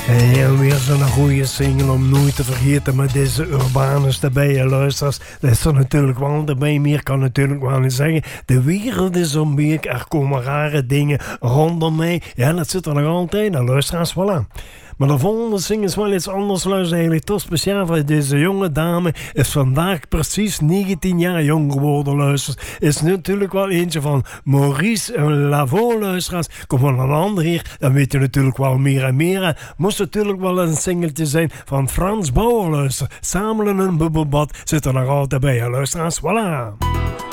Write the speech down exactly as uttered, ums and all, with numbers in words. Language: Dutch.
En weer zo'n goede single om nooit te vergeten met deze Urbanus erbij, luisteraars. Dat is er natuurlijk wel erbij, meer kan natuurlijk wel niet zeggen. De wereld is zo'n beetje, er komen rare dingen rondom mij. Ja, dat zit er nog altijd, en luisteraars, voilà. Maar de volgende zing is wel iets anders, luister, eigenlijk toch speciaal voor deze jonge dame. Is vandaag precies negentien jaar jong geworden, luisters. Is natuurlijk wel eentje van Maurice Lavaud, luisteraars. Komt van een ander hier, dan weet je natuurlijk wel meer en meer. Moest natuurlijk wel een singeltje zijn van Frans Bauer, luister. Samen in een bubbelbad zit er nog altijd bij, luisteraars, voilà.